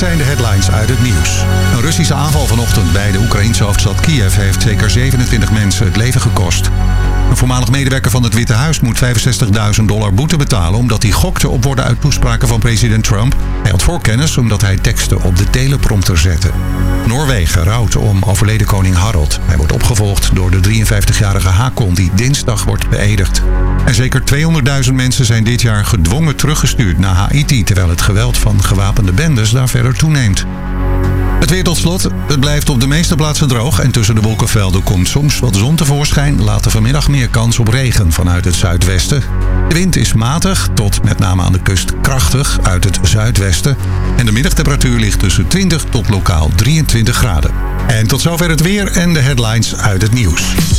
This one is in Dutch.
zijn de headlines uit het nieuws. Een Russische aanval vanochtend bij de Oekraïense hoofdstad Kiev heeft zeker 27 mensen het leven gekost. Een voormalig medewerker van het Witte Huis moet $65.000 boete betalen omdat hij gokte op woorden uit toespraken van president Trump. Hij had voorkennis omdat hij teksten op de teleprompter zette. Noorwegen rouwt om overleden koning Harald. Hij wordt opgevolgd door de 53-jarige Hakon die dinsdag wordt beëdigd. En zeker 200.000 mensen zijn dit jaar gedwongen teruggestuurd naar Haiti, terwijl het geweld van gewapende bendes daar verder toeneemt. Het weer tot slot. Het blijft op de meeste plaatsen droog en tussen de wolkenvelden komt soms wat zon tevoorschijn. Later vanmiddag meer kans op regen vanuit het zuidwesten. De wind is matig tot met name aan de kust krachtig uit het zuidwesten. En de middagtemperatuur ligt tussen 20 tot lokaal 23 graden. En tot zover het weer en de headlines uit het nieuws.